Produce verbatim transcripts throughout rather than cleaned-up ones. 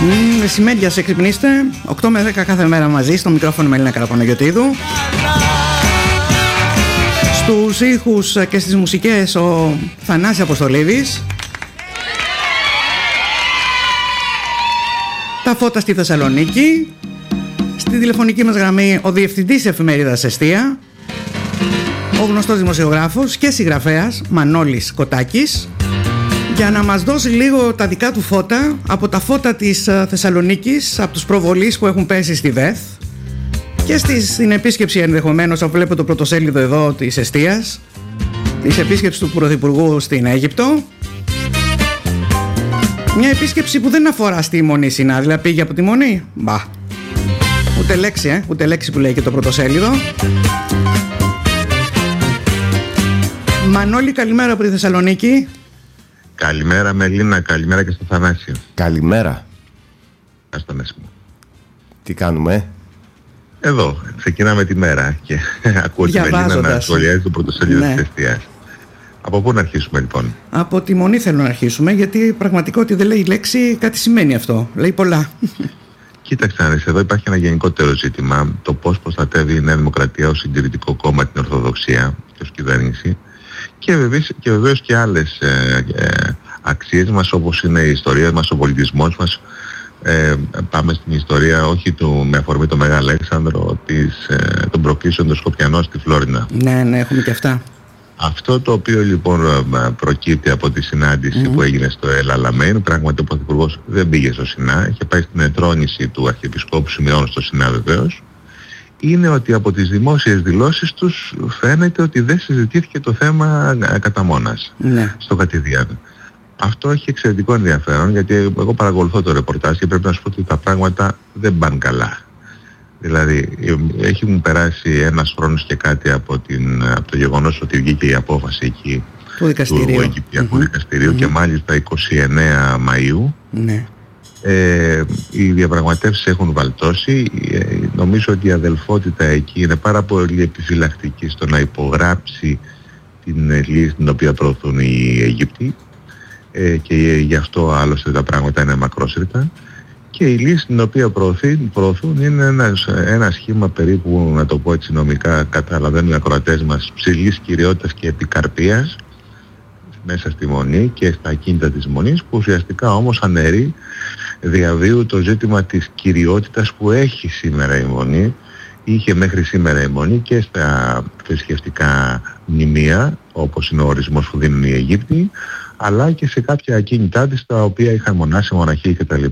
Μεσημέρια σε ξυπνήστε, οκτώ με δέκα κάθε μέρα μαζί, στο μικρόφωνο με Ελίνα Καραπαναγιωτήδου. Στους ήχους και στις μουσικές ο Θανάσης Αποστολίδης. Τα φώτα στη Θεσσαλονίκη. Στη τηλεφωνική μας γραμμή ο διευθυντής εφημερίδας Εστία, ο γνωστός δημοσιογράφος και συγγραφέας Μανώλης Κοτάκης, για να μας δώσει λίγο τα δικά του φώτα από τα φώτα της Θεσσαλονίκης, από τους προβολείς που έχουν πέσει στη ΒΕΘ και στη, στην επίσκεψη ενδεχομένως, αφού βλέπω το πρωτοσέλιδο εδώ της Εστίας, της επίσκεψης του Πρωθυπουργού στην Αίγυπτο. Μια επίσκεψη που δεν αφορά στη Μονή Σινά, δηλαδή πήγε από τη Μονή. Μπα. Ούτε λέξη, ε, ούτε λέξη που λέει και το πρωτοσέλιδο. Μανώλη, καλημέρα από τη Θεσσαλονίκη. Καλημέρα Μελίνα, καλημέρα και στο Θανάσιο. Καλημέρα. Ας το μέσο μου. Τι κάνουμε? Εδώ, ξεκινάμε τη μέρα και ακούω τη Μελίνα να σχολιάζει το πρωτοσέλιδο ναι. της Εστίας. Από πού να αρχίσουμε λοιπόν? Από τη Μονή θέλω να αρχίσουμε, γιατί πραγματικά ότι δεν λέει λέξη κάτι σημαίνει αυτό. Λέει πολλά. Κοίταξε να δεις, εδώ υπάρχει ένα γενικότερο ζήτημα, το πώς προστατεύει η Νέα Δημοκρατία ως συντηρητικό κόμμα την Ορθοδοξία και ως κυβέρνηση, και βεβαίως και, βεβαίως και άλλες ε, ε, αξίες μας, όπως είναι η ιστορία μας, ο πολιτισμός μας. Ε, πάμε στην ιστορία όχι του, με αφορμή το Μεγάλο Αλέξανδρο, της, ε, των προκλήσεων των Σκοπιανών στη Φλόρινα. Ναι, ναι, έχουμε και αυτά. Αυτό το οποίο λοιπόν προκύπτει από τη συνάντηση mm-hmm. που έγινε στο El Alamein, πράγματι ο Πρωθυπουργός δεν πήγε στο Σινά, είχε πάει στην εντρόνηση του Αρχιεπισκόπου Σημειών στο Σινά βεβαίως, είναι ότι από τις δημόσιες δηλώσεις τους φαίνεται ότι δεν συζητήθηκε το θέμα κατά μόνας mm-hmm. στο κατηδίαν. Αυτό έχει εξαιρετικό ενδιαφέρον, γιατί εγώ παρακολουθώ το ρεπορτάζ και πρέπει να σου πω ότι τα πράγματα δεν πάνε καλά. Δηλαδή, έχει μου περάσει ένας χρόνος και κάτι από, την, από το γεγονός ότι βγήκε η απόφαση εκεί του δικαστηρίου, του Αιγυπτιακού mm-hmm. δικαστηρίου mm-hmm. και μάλιστα είκοσι εννέα Μαΐου. Ναι. Ε, οι διαπραγματεύσεις έχουν βαλτώσει. Ε, νομίζω ότι η αδελφότητα εκεί είναι πάρα πολύ επιφυλακτική στο να υπογράψει την λύση την οποία προωθούν οι Αιγύπτιοι, ε, και γι' αυτό άλλωστε τα πράγματα είναι μακρόσυρτα. Και η λύση την οποία προωθούν, προωθούν είναι ένα, ένα σχήμα περίπου, να το πω έτσι νομικά, καταλαβαίνουν οι ακροατές μας, ψηλής κυριότητας και επικαρπίας μέσα στη Μονή και στα ακίνητα της Μονής, που ουσιαστικά όμως αναιρεί διαβίου το ζήτημα της κυριότητας που έχει σήμερα η Μονή, είχε μέχρι σήμερα η Μονή και στα θρησκευτικά μνημεία, όπως είναι ο ορισμός που δίνουν οι Αιγύπτιοι, αλλά και σε κάποια ακίνητά της τα οποία είχαν μονάσει, μοναχοί κτλ.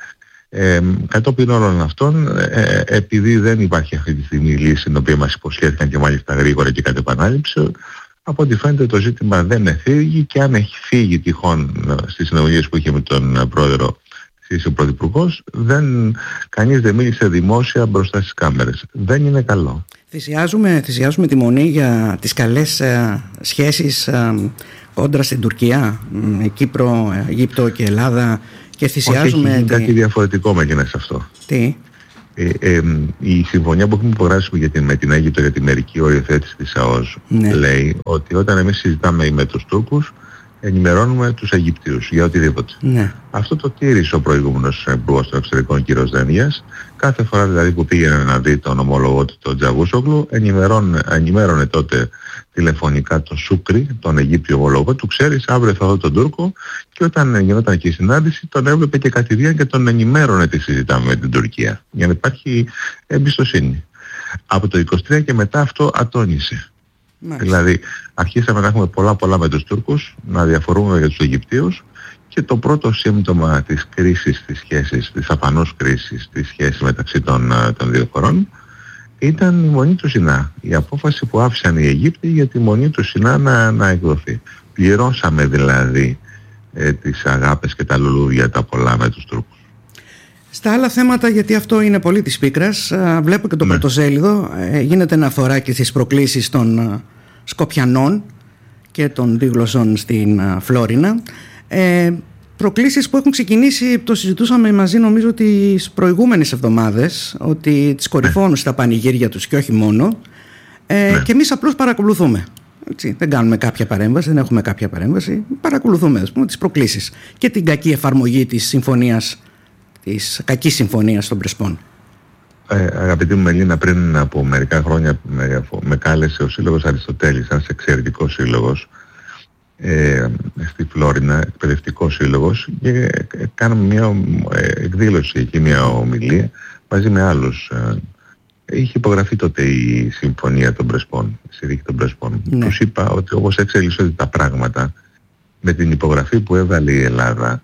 Ε, κατόπιν όλων αυτών, ε, επειδή δεν υπάρχει αυτή τη στιγμή λύση την οποία μας υποσχέθηκαν και μάλιστα γρήγορα και κατ' επανάληψη, από ό,τι φαίνεται το ζήτημα δεν εφήγει, και αν έχει φύγει τυχόν στις συνομιλίες που είχε με τον πρόεδρο ο πρωθυπουργός, δεν, κανείς δεν μίλησε δημόσια μπροστά στις κάμερες. Δεν είναι καλό. Θυσιάζουμε, θυσιάζουμε τη Μονή για τις καλές ε, σχέσεις ε, κόντρα στην Τουρκία, ε, Κύπρο, ε, Αιγύπτο και Ελλάδα, και θυσιάζουμε... Όχι, έχει τη... κάτι διαφορετικό με σε αυτό. Τι? Ε, ε, η συμφωνία που έχουμε υπογράψει για την, με την Αίγυπτο για τη μερική οριοθέτηση της ΑΟΣ ναι. λέει ότι όταν εμείς συζητάμε με τους Τούρκους, ενημερώνουμε τους Αιγυπτίους για οτιδήποτε. Ναι. Αυτό το τήρησε ο προηγούμενος υπουργός των εξωτερικών κ. Δένδιας. Κάθε φορά δηλαδή που πήγαινε να δει τον ομόλογο του, τον Τζαβούσογλου, ενημέρωνε τότε τηλεφωνικά τον Σούκρι, τον Αιγύπτιο ομόλογο του, ξέρεις, αύριο θα δω τον Τούρκο, και όταν γινόταν και η συνάντηση τον έβλεπε και κατηδίαν και τον ενημέρωνε τι συζητάμε με την Τουρκία, για να υπάρχει εμπιστοσύνη. Από το είκοσι τρία και μετά αυτό ατόνισε. Μάλιστα. Δηλαδή αρχίσαμε να έχουμε πολλά πολλά με τους Τούρκους, να διαφορούμε για τους Αιγυπτίους, και το πρώτο σύμπτωμα της κρίσης της σχέσης, της αφανούς κρίσης της σχέσης μεταξύ των, των δύο χωρών, ήταν η Μονή του Σινά. Η απόφαση που άφησαν οι Αιγύπτιοι για τη Μονή του Σινά να, να εκδοθεί. Πληρώσαμε δηλαδή ε, τις αγάπες και τα λουλούδια τα πολλά με τους Τούρκους. Στα άλλα θέματα, γιατί αυτό είναι πολύ της πίκρας, βλέπω και το ναι. πρωτοσέλιδο, γίνεται αναφορά και στις προκλήσεις των Σκοπιανών και των δίγλωσσων στην Φλόρινα. Ε, προκλήσεις που έχουν ξεκινήσει, το συζητούσαμε μαζί νομίζω τις προηγούμενες εβδομάδες, ότι τις κορυφώνουν ναι. στα πανηγύρια τους και όχι μόνο, ε, ναι. και εμείς απλώς παρακολουθούμε. Έτσι, δεν κάνουμε κάποια παρέμβαση, δεν έχουμε κάποια παρέμβαση, παρακολουθούμε ας πούμε τις προκλήσεις και την κακή εφαρμογή της συμφωνίας της κακής συμφωνίας των Πρεσπών. Ε, αγαπητή μου Μελίνα, πριν από μερικά χρόνια με, με κάλεσε ο Σύλλογος Αριστοτέλης, ένας εξαιρετικός σύλλογος ε, στη Φλόρινα, εκπαιδευτικός σύλλογος, και κάναμε μια ε, εκδήλωση εκεί, μια ομιλία μαζί με άλλους. Ε, είχε υπογραφεί τότε η συμφωνία των Πρεσπών, η συνθήκη των Πρεσπών. Ναι. Τους είπα ότι όπως εξελίσσονται τα πράγματα, με την υπογραφή που έβαλε η Ελλάδα,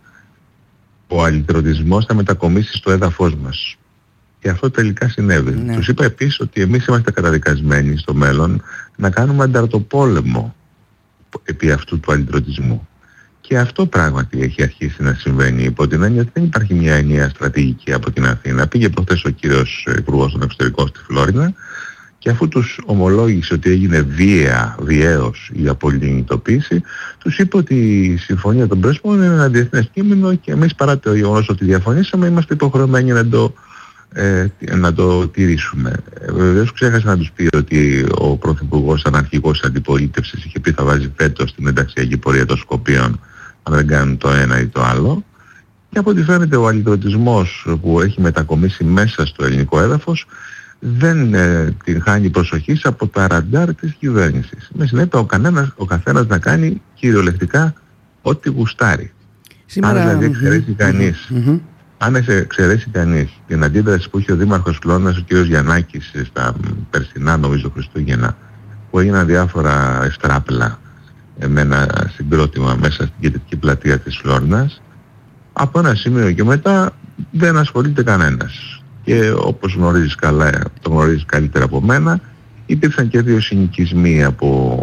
ο αλυτρωτισμός θα μετακομίσει στο έδαφος μας. Και αυτό τελικά συνέβη. Ναι. Τους είπα επίσης ότι εμείς είμαστε καταδικασμένοι στο μέλλον να κάνουμε ανταρτοπόλεμο επί αυτού του αλυτρωτισμού. Και αυτό πράγματι έχει αρχίσει να συμβαίνει, υπό την έννοια ότι δεν υπάρχει μια ενιαία στρατηγική από την Αθήνα. Πήγε προχθές ο κύριος Υπουργός των Εξωτερικών στη Φλόρινα και αφού τους ομολόγησε ότι έγινε βία, βιαίως η απολυτοποίηση, τους είπε ότι η Συμφωνία των Πρέσπων είναι ένα διεθνές κείμενο και εμείς, παρά το γεγονός ότι διαφωνήσαμε, είμαστε υποχρεωμένοι να το, ε, να το τηρήσουμε. Ε, βεβαίως ξέχασε να τους πει ότι ο Πρωθυπουργός αναρχικός αντιπολίτευσης είχε πει θα βάζει βέτο στην ενταξιακή πορεία των Σκοπίων αν δεν κάνουν το ένα ή το άλλο. Και από ό,τι φαίνεται ο αλυτρωτισμός που έχει μετακομίσει μέσα στο ελληνικό έδαφος δεν ε, την χάνει προσοχής από τα ραντάρ της κυβέρνησης. Με συνέπεια ο, κανένας, ο καθένας να κάνει κυριολεκτικά ό,τι γουστάρει. Σήμερα... Αν δηλαδή εξαιρέσει κανείς, mm-hmm. αν εξαιρέσει κανείς την αντίδραση που είχε ο Δήμαρχος Φλόρινας, ο κ. Γιαννάκης, στα περσινά νομίζω Χριστούγεννα, που έγιναν διάφορα εστράπλα με ένα συγκρότημα μέσα στην κεντρική πλατεία της Φλόρινας, από ένα σημείο και μετά δεν ασχολείται κανένας. Και όπως γνωρίζεις καλά, το γνωρίζεις καλύτερα από μένα, υπήρξαν και δύο συνοικισμοί από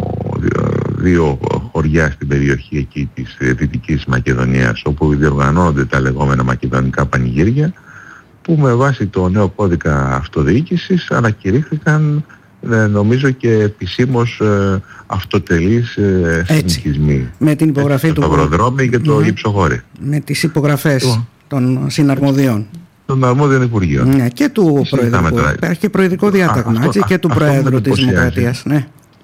δύο χωριά στην περιοχή εκεί της Δυτικής Μακεδονίας, όπου διοργανώνονται τα λεγόμενα μακεδονικά πανηγύρια, που με βάση το νέο κώδικα αυτοδιοίκησης ανακηρύχθηκαν, νομίζω και επισήμως ε, αυτοτελείς ε, συνοικισμοί. Με την υπογραφή Έτσι, του... Το Σταυροδρόμι και το ναι. Υψοχώρι. Με τις υπογραφές το... των συναρμοδιών. Των αρμόδιων Υπουργείων. Ναι, και του Προεδρικού. Υπάρχει και προεδρικό διάταγμα, έτσι, και του Προέδρου της Δημοκρατίας. Ναι.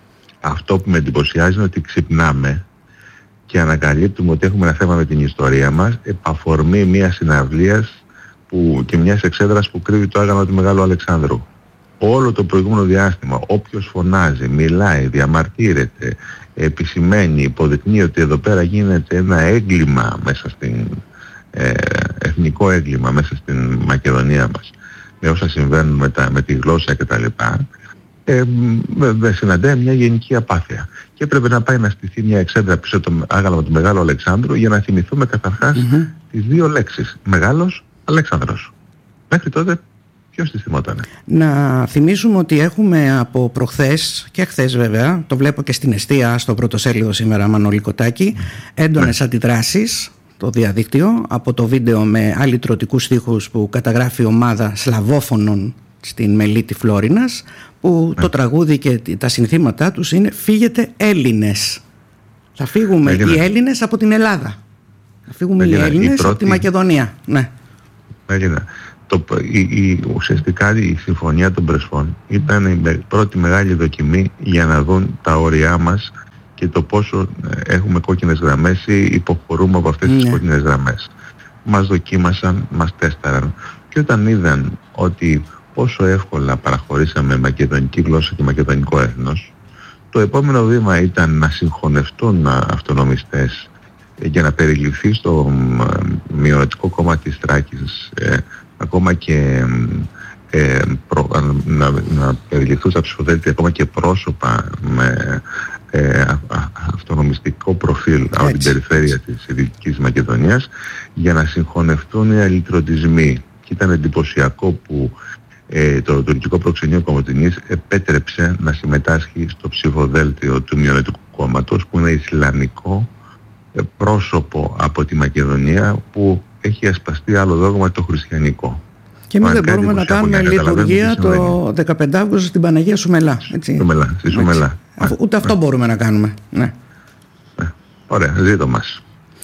Αυτό που με εντυπωσιάζει είναι ότι ξυπνάμε και ανακαλύπτουμε ότι έχουμε ένα θέμα με την ιστορία μας, επαφορμή μιας συναυλίας που, και μιας εξέδρας που κρύβει το άγαλμα του Μεγάλου Αλεξάνδρου. Όλο το προηγούμενο διάστημα, όποιος φωνάζει, μιλάει, διαμαρτύρεται, επισημαίνει, υποδεικνύει ότι εδώ πέρα γίνεται ένα έγκλημα μέσα στην... Ε, εθνικό έγκλημα μέσα στην Μακεδονία μας, με όσα συμβαίνουν με, τα, με τη γλώσσα κτλ. Ε, με συναντάει μια γενική απάθεια. Και έπρεπε να πάει να στηθεί μια εξέδρα πίσω το άγαλμα του Μεγάλου Αλεξάνδρου για να θυμηθούμε καταρχάς mm-hmm. τις δύο λέξεις. Μεγάλος Αλέξανδρος. Μέχρι τότε ποιος τις θυμότανε? Να θυμίσουμε ότι έχουμε από προχθές και χθες βέβαια, το βλέπω και στην εστία στο πρωτοσέλιδο σήμερα, Μανώλη Κοτάκη, έντονες mm. αντιδράσεις το διαδίκτυο από το βίντεο με αλυτρωτικούς στίχους που καταγράφει ομάδα σλαβόφωνων στην Μελίτη Φλόρινας, που ναι. το τραγούδι και τα συνθήματά τους είναι «Φύγετε Έλληνες». Θα φύγουμε Έγινα. οι Έλληνες από την Ελλάδα. Θα φύγουμε Έγινα. οι Έλληνες η πρώτη... από τη Μακεδονία. Ναι. Έγινα. Το, η, η, ουσιαστικά η Συμφωνία των Πρεσπών ήταν η πρώτη μεγάλη δοκιμή για να δουν τα όρια μας και το πόσο έχουμε κόκκινες γραμμές ή υποχωρούμε από αυτές τις ναι. κόκκινες γραμμές. Μας δοκίμασαν, μας τέσταραν και όταν είδαν ότι πόσο εύκολα παραχωρήσαμε μακεδονική γλώσσα και μακεδονικό έθνος, το επόμενο βήμα ήταν να συγχωνευτούν αυτονομιστές για να περιληφθεί στο μειονοτικό κόμμα της Θράκης ε, ακόμα και ε, προ, να, να περιληφθούν στα ψηφοδέλτια ακόμα και πρόσωπα με ε, α, α, αυτονομιστικό προφίλ από την περιφέρεια της Δυτικής Μακεδονίας, για να συγχωνευτούν οι αλυτρωτισμοί. Και ήταν εντυπωσιακό που ε, το τουρκικό προξενείο Κομοτηνής επέτρεψε να συμμετάσχει στο ψηφοδέλτιο του μειονοτικού κόμματος, που είναι ισλαμικό ε, πρόσωπο από τη Μακεδονία, που έχει ασπαστεί άλλο δόγμα, το χριστιανικό. Και εμείς δεν μπορούμε να κάνουμε λειτουργία το δεκαπέντε Αυγούστου στην Παναγία Σουμελά. Έτσι. Σουμελά, στη Σουμελά. Αφού, ούτε αυτό ναι. μπορούμε να κάνουμε. Ναι. Ναι. Ωραία, ζήτω μας.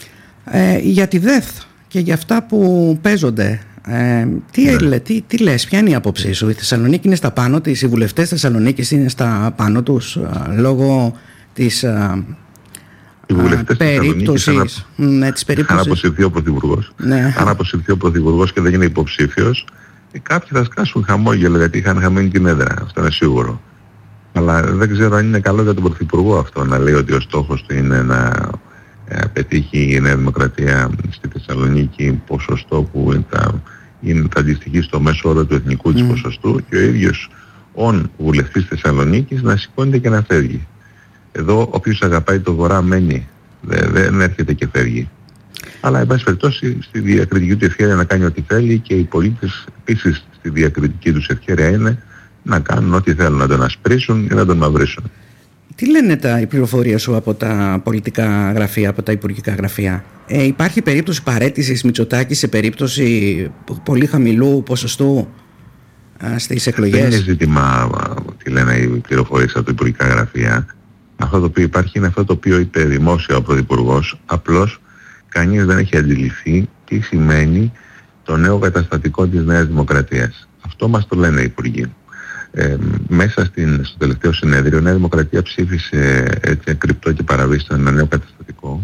Ε, για τη ΔΕΘ και για αυτά που παίζονται, ε, τι, ναι. έλε, τι, τι λες, ποια είναι η άποψή σου? Η Θεσσαλονίκη είναι στα πάνω της, οι βουλευτές Θεσσαλονίκης είναι στα πάνω τους, α, λόγω της... Α, Οι βουλευτές της Θεσσαλονίκης, αν, ναι, αν αποσυρθεί ο Πρωθυπουργός, ναι. αν αποσυρθεί ο Πρωθυπουργός και δεν είναι υποψήφιος, κάποιοι θα σκάσουν χαμόγελο γιατί είχαν χαμένη την έδρα. Αυτό είναι σίγουρο. Αλλά δεν ξέρω αν είναι καλό για τον Πρωθυπουργό αυτό να λέει ότι ο στόχος του είναι να ε, πετύχει η Νέα Δημοκρατία στη Θεσσαλονίκη ποσοστό που θα, είναι, θα αντιστοιχεί στο μέσο όρο του εθνικού mm. της ποσοστού και ο ίδιος ον βουλευτής Θεσσαλονίκης να σηκώνεται και να φεύγει. Εδώ όποιος αγαπάει το Βορρά μένει, δεν, δεν έρχεται και φεύγει. Αλλά εν πάση περιπτώσει στη διακριτική του ευχέρεια να κάνει ό,τι θέλει και οι πολίτες επίσης στη διακριτική τους ευχέρεια είναι να κάνουν ό,τι θέλουν, να τον ασπρίσουν ή να τον μαυρίσουν. Τι λένε τα, οι πληροφορίες σου από τα πολιτικά γραφεία, από τα υπουργικά γραφεία? Ε, υπάρχει περίπτωση παραίτησης Μητσοτάκη σε περίπτωση πολύ χαμηλού ποσοστού α, στις εκλογές? Δεν είναι ζήτημα τι λένε οι πληροφορίες από τα υπουργικά γραφεία. Αυτό το οποίο υπάρχει είναι αυτό το οποίο είπε δημόσια ο Πρωθυπουργός. Απλώς κανείς δεν έχει αντιληφθεί τι σημαίνει το νέο καταστατικό της Νέας Δημοκρατίας. Αυτό μας το λένε οι υπουργοί. Ε, μέσα στην, στο τελευταίο συνέδριο η Νέα Δημοκρατία ψήφισε έτσι κρυπτό και παραβίστο ένα νέο καταστατικό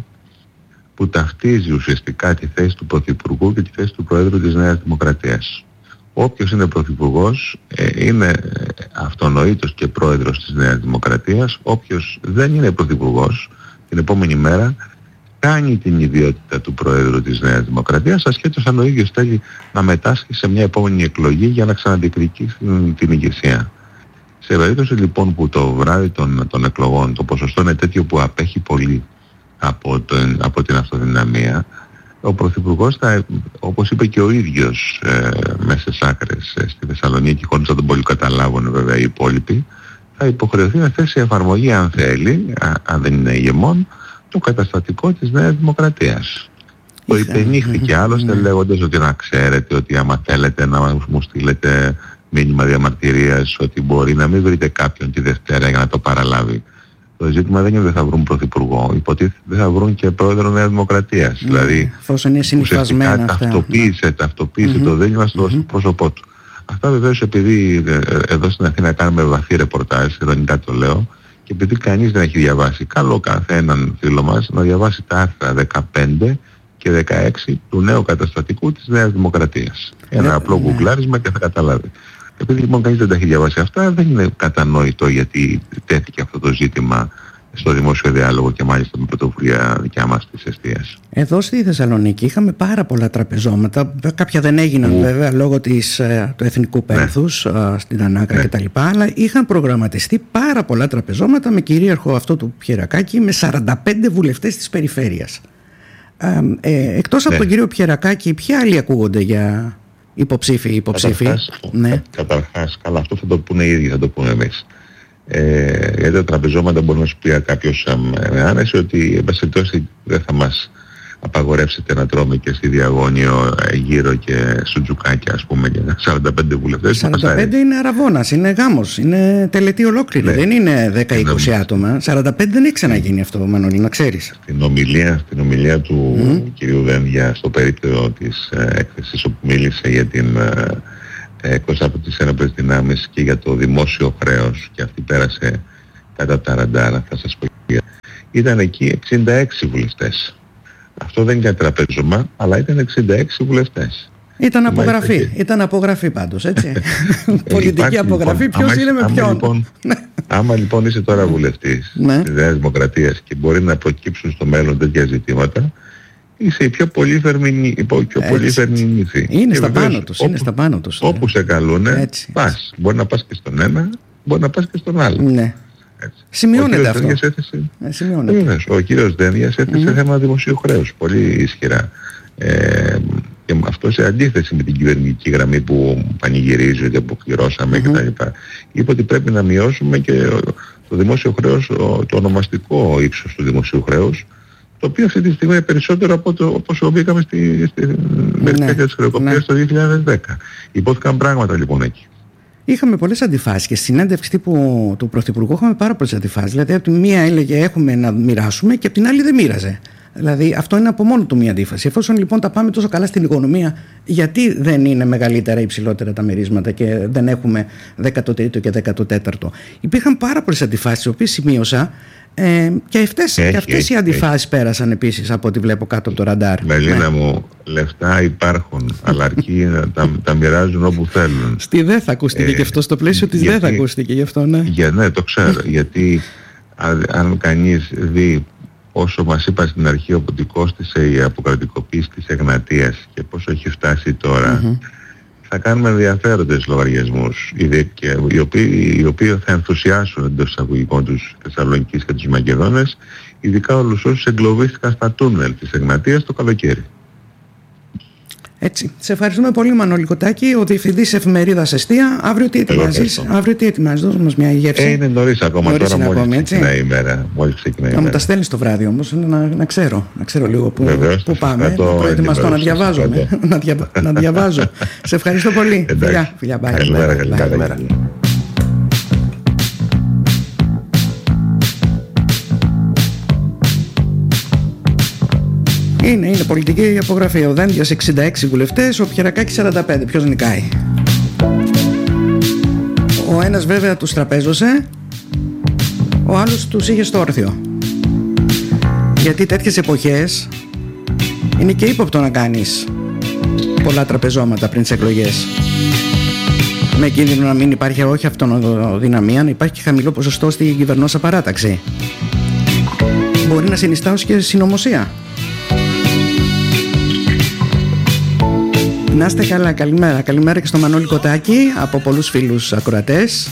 που ταυτίζει ουσιαστικά τη θέση του Πρωθυπουργού και τη θέση του Προέδρου της Νέας Δημοκρατίας. Όποιος είναι Πρωθυπουργός ε, είναι αυτονοήτως και Πρόεδρος της Νέας Δημοκρατίας. Όποιος δεν είναι Πρωθυπουργός την επόμενη μέρα κάνει την ιδιότητα του Προέδρου της Νέας Δημοκρατίας, ασχέτως αν ο ίδιος θέλει να μετάσχει σε μια επόμενη εκλογή για να ξαναδιεκδικήσει την, την ηγεσία. Σε περίπτωση λοιπόν που το βράδυ των, των εκλογών το ποσοστό είναι τέτοιο που απέχει πολύ από, τον, από την αυτοδυναμία, ο Πρωθυπουργός θα, όπως είπε και ο ίδιος ε, μέσα στις άκρες ε, στη Θεσσαλονίκη, χωρίς να τον πολύ καταλάβουν βέβαια οι υπόλοιποι, θα υποχρεωθεί να θέσει εφαρμογή αν θέλει, α, αν δεν είναι ηγεμόν, το καταστατικό της Νέας Δημοκρατίας. Το υπενήχθηκε άλλωστε λέγοντας ότι να ξέρετε ότι άμα θέλετε να μου στείλετε μήνυμα διαμαρτυρίας ότι μπορεί να μην βρείτε κάποιον τη Δευτέρα για να το παραλάβει. Το ζήτημα δεν είναι ότι δεν θα βρουν πρωθυπουργό, υποτίθεται δεν θα βρουν και πρόεδρο Νέας Δημοκρατίας. Ναι, δηλαδή ουσιαστικά ταυτοποίησε, ταυτοποίησε mm-hmm. το δίλημα στο mm-hmm. πρόσωπό του. Αυτά βεβαίως επειδή εδώ στην Αθήνα κάνουμε βαθύ ρεπορτάζ, ειρωνικά το λέω, και επειδή κανείς δεν έχει διαβάσει, καλό καθέναν φίλο μας να διαβάσει τα άρθρα δεκαπέντε και δεκαέξι του νέου καταστατικού της Νέας Δημοκρατίας. Ένα yeah, απλό γκουγκλάρισμα yeah. και θα καταλάβει. Επειδή λοιπόν κανείς δεν τα έχει διαβάσει αυτά, δεν είναι κατανόητο γιατί τέθηκε αυτό το ζήτημα στο δημόσιο διάλογο και μάλιστα με πρωτοβουλία δικιά μας της εστίας. Εδώ στη Θεσσαλονίκη είχαμε πάρα πολλά τραπεζώματα. Κάποια δεν έγιναν Ου. βέβαια λόγω της, του εθνικού πένθους ναι. στην Ανάκρα ναι. κτλ. Αλλά είχαν προγραμματιστεί πάρα πολλά τραπεζώματα με κυρίαρχο αυτό του Πιερακάκη με σαράντα πέντε βουλευτές της περιφέρειας. Ε, ε, εκτός ναι. από τον κύριο Πιερακάκη, ποιοι άλλοι ακούγονται για υποψήφοι ή υποψήφοι? Καταρχάς, ναι. καταρχάς, καλά, αυτό θα το πούνε οι ίδιοι, θα το πούμε εμείς. Ε, γιατί τα τραπεζώματα μπορεί να σου πει κάποιος με άνεση ότι εν πάση περιπτώσει δεν θα μας απαγορεύσετε να τρώμε και στη Διαγώνιο γύρω και σουτζουκάκια ας πούμε για σαράντα πέντε βουλευτές. σαράντα πέντε είναι αραβώνας, είναι γάμος, είναι τελετή ολόκληρη, ναι. δεν είναι δέκα είκοσι άτομα. σαράντα πέντε δεν έχει ξαναγίνει αυτό, Μανώλη, να ξέρεις. Στην ομιλία, στην ομιλία του mm. κυρίου Δένδια στο περίπτωρο της ε, έκθεσης όπου μίλησε για την ε, εκτός από τις ένοπλες δυνάμεις και για το δημόσιο χρέος και αυτή πέρασε κατά τα ραντάρα, θα σας πω. Ήταν εκεί εξήντα έξι βουλευτές. Αυτό δεν ήταν τραπέζωμα, αλλά ήταν εξήντα έξι βουλευτές. Ήταν απογραφή, και... ήταν απογραφή πάντως, έτσι. Πολιτική απογραφή, λοιπόν, ποιος άμα, είναι με άμα ποιον. Λοιπόν, άμα λοιπόν είσαι τώρα βουλευτής ναι. της Νέας Δημοκρατίας και μπορεί να προκύψουν στο μέλλον τέτοια ζητήματα, είσαι η πιο πολύ φερμηνήθη. Είναι στα πάνω τους, είναι στα πάνω τους. Όπου ναι. σε καλούνε, πας. Μπορεί να πας και στον ένα, μπορεί να πας και στον άλλο. Ναι. Σημειώνεται αυτό. Έθεσε, ε, σημειώνεται. Ο κύριος Δένδιας έθεσε mm. θέμα δημοσίου χρέους, πολύ ισχυρά. Ε, και αυτό σε αντίθεση με την κυβερνητική γραμμή που πανηγυρίζει ότι αποκληρώσαμε mm-hmm. κτλ. Είπε ότι πρέπει να μειώσουμε και το δημόσιο χρέος, το ονομαστικό ύψος του δημοσίου χρέους, το οποίο αυτή τη στιγμή είναι περισσότερο από το, όπως μπήκαμε στη, στη μερικά της χρεοκοπίας το δύο χιλιάδες δέκα. Υπόθηκαν πράγματα λοιπόν εκεί. Είχαμε πολλές αντιφάσεις και στη συνέντευξη τύπου του Πρωθυπουργού είχαμε πάρα πολλές αντιφάσεις. Δηλαδή από τη μία έλεγε έχουμε να μοιράσουμε και από την άλλη δεν μοίραζε. Δηλαδή αυτό είναι από μόνο του μια αντίφαση. Εφόσον λοιπόν τα πάμε τόσο καλά στην οικονομία, γιατί δεν είναι μεγαλύτερα ή υψηλότερα τα μερίσματα και δεν έχουμε δέκατο τρίτο και δέκατο τέταρτο? Υπήρχαν πάρα πολλές αντιφάσεις, τις οποίες σημείωσα, ε, και αυτές, έχει, και αυτές έχει, οι αντιφάσεις έχει. πέρασαν επίσης από ό,τι βλέπω κάτω από το ραντάρ. Μελίνα ναι. μου, λεφτά υπάρχουν, αλλά αρκεί να τα, τα μοιράζουν όπου θέλουν. Στη ΔΕ θα ακούστηκε ε, και αυτό, στο πλαίσιο της ΔΕ θα ακούστηκε γι' αυτό, ναι. Για, ναι, το ξέρω, γιατί αν, αν κανείς δει όσο μας είπα στην αρχή ότι κόστισε η αποκρατικοποίηση της Εγνατίας και πόσο έχει φτάσει τώρα, mm-hmm. θα κάνουμε ενδιαφέροντες λογαριασμούς, οι οποίοι, οι οποίοι θα ενθουσιάσουν εντός εισαγωγικών τους Θεσσαλονικής και τους Μακεδόνες, ειδικά όλους όσους εγκλωβίστηκαν στα τούνελ της Εγνατίας το καλοκαίρι. Έτσι. Σε ευχαριστούμε πολύ, Μανώλη Κοτάκη, ο διευθυντής εφημερίδας Εστία. Αύριο τι ετοιμάζεις? Αύριο τι ετοιμάζεις? Δώσ' μας μια γεύση. Ε, είναι νωρίς ακόμα, νωρίς τώρα μόλις ακόμη, ξεκινάει η ημέρα. Μόλις ξεκινάει η να ημέρα. μου τα στέλνεις το βράδυ όμως, να, να ξέρω. Να ξέρω λίγο που, Βεβαίως, που πάμε. Να προετοιμαστώ να διαβάζω. να, δια, να διαβάζω. Σε ευχαριστώ πολύ. Φιλιά, φιλιά, bye. Καλημέρα, καλημέρα. Είναι, είναι πολιτική απογραφή. Ο Δένδιας εξήντα έξι βουλευτές, ο Πιερακάκης σαράντα πέντε. Ποιος νικάει? Ο ένας βέβαια τους τραπέζωσε, ο άλλος τους είχε στο όρθιο. Γιατί τέτοιες εποχές είναι και ύποπτο να κάνεις πολλά τραπεζώματα πριν τις εκλογές, με κίνδυνο να μην υπάρχει όχι αυτονοδυναμία, να υπάρχει και χαμηλό ποσοστό στην κυβερνόσα παράταξη. Μπορεί να συνιστά ως και συνωμοσία. Να είστε καλά, καλημέρα. Καλημέρα και στο Μανώλη Κοτάκη από πολλούς φίλους ακροατές.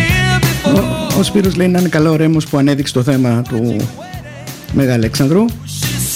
Ο, ο Σπύρος λέει να είναι καλό ο Ρέμος που ανέδειξε το θέμα του Μεγαλέξανδρου.